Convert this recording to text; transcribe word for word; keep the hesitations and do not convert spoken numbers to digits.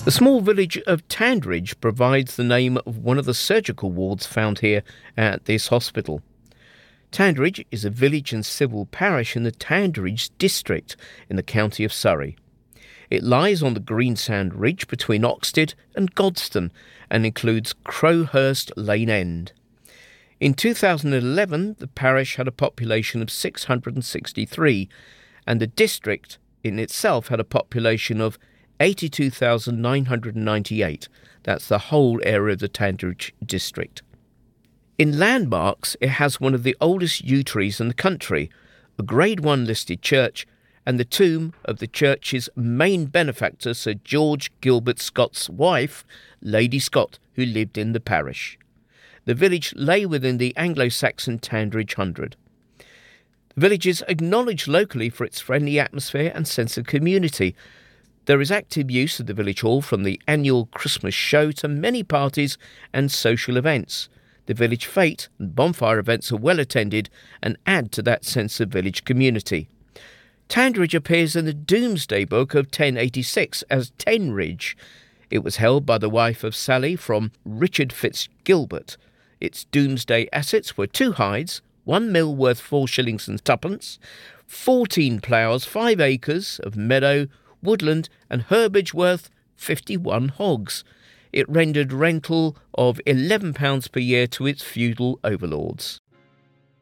The small village of Tandridge provides the name of one of the surgical wards found here at this hospital. Tandridge is a village and civil parish in the Tandridge district in the county of Surrey. It lies on the Greensand Ridge between Oxted and Godstone and includes Crowhurst Lane End. In two thousand eleven, the parish had a population of six hundred sixty-three, and the district in itself had a population of eighty-two thousand nine hundred ninety-eight. That's the whole area of the Tandridge district. In landmarks, it has one of the oldest yew trees in the country, a Grade one listed church, and the tomb of the church's main benefactor, Sir George Gilbert Scott's wife, Lady Scott, who lived in the parish. The village lay within the Anglo-Saxon Tandridge Hundred. The village is acknowledged locally for its friendly atmosphere and sense of community. There is active use of the village hall from the annual Christmas show to many parties and social events. The village fete and bonfire events are well attended and add to that sense of village community. Tandridge appears in the Domesday Book of ten eighty-six as Tenridge. It was held by the wife of Sally from Richard Fitzgilbert. Its Domesday assets were two hides, one mill worth four shillings and twopence, fourteen ploughs, five acres of meadow, woodland and herbage worth fifty-one hogs. It rendered rental of eleven pounds per year to its feudal overlords.